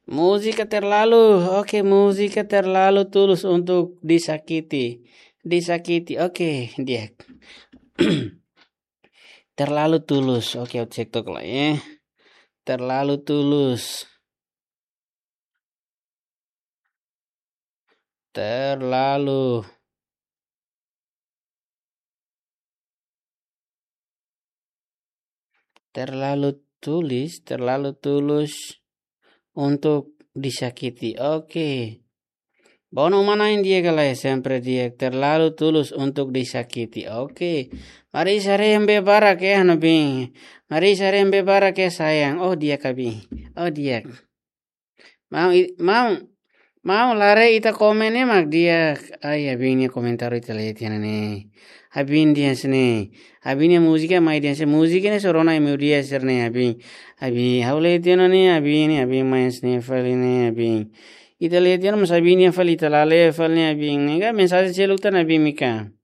Musika terlalu, oke, musika terlalu tulus untuk disakiti. Disakiti, oke, dia. Terlalu tulus, oke, aku cek tuh lah ya. Terlalu tulus. Terlalu. Terlalu tulus untuk disakiti. Oke. Bono manain dia kalau sempre dia terlalu tulus untuk disakiti. Oke. Mari sarembe barak ya nabi. Mari sarembe barak ya sayang. Oh dia kabi. Oh dia. Mau mau lare ita komen mak dia. Ay abingnya komentar ita lihat nih. Abin dia sini. Abinnya musiknya mai dia sini. Musiknya sorona emu dia sini abin. Abin haule tiana nih abin main sini file ini abin. Ita lihat mas abin ya file ita lale file nih abin. Enggak mensasi celuk tan abin mika.